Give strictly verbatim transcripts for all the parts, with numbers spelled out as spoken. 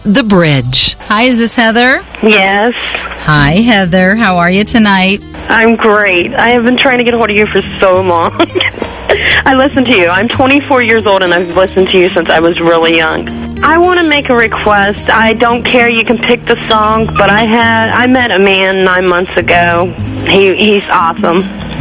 The Bridge. Hi, is this Heather? Yes. Hi, Heather. How are you tonight? I'm great. I have been trying to get a hold of you for so long. I listen to you. I'm twenty-four years old, and I've listened to you since I was really young. I want to make a request. I don't care. You can pick the song, but I had I met a man nine months ago. He he's awesome.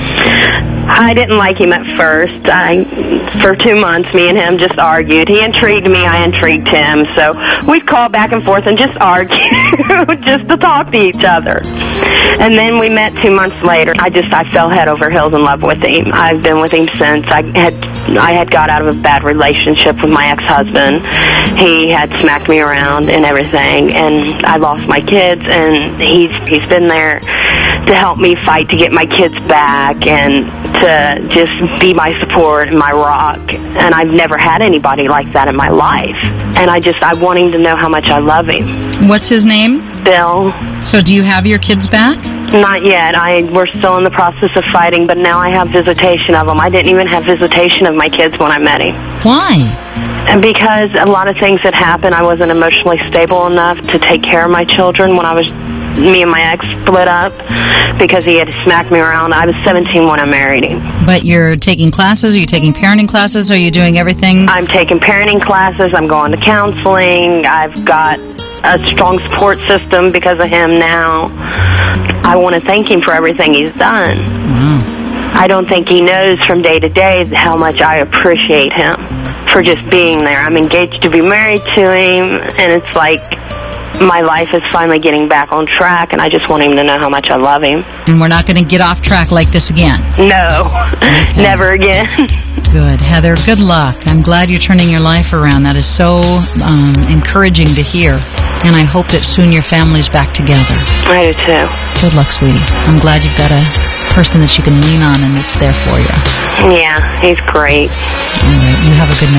I didn't like him at first. I, for two months, me and him just argued. He intrigued me, I intrigued him. So we'd call back and forth and just argue, just to talk to each other. And then we met two months later. I just, I fell head over heels in love with him. I've been with him since. I had, I had got out of a bad relationship with my ex-husband. He had smacked me around and everything, and I lost my kids, and he's, he's been there to help me fight to get my kids back and to just be my support and my rock. And I've never had anybody like that in my life. And I just, I want him to know how much I love him. What's his name? Bill. So do you have your kids back? Not yet. I We're still in the process of fighting, but now I have visitation of them. I didn't even have visitation of my kids when I met him. Why? Because a lot of things had happened. I wasn't emotionally stable enough to take care of my children when I was, me and my ex split up because he had smacked me around. I was seventeen when I married him. But you're taking classes? Are you taking parenting classes? Are you doing everything? I'm taking parenting classes. I'm going to counseling. I've got a strong support system because of him now. I want to thank him for everything he's done. Wow. I don't think he knows from day to day how much I appreciate him for just being there. I'm engaged to be married to him, and it's like my life is finally getting back on track, and I just want him to know how much I love him. And we're not going to get off track like this again? No, okay. Never again. Good. Heather, good luck. I'm glad you're turning your life around. That is so um, encouraging to hear. And I hope that soon your family's back together. I do too. Good luck, sweetie. I'm glad you've got a person that you can lean on and that's there for you. Yeah, he's great. All right. You have a good night.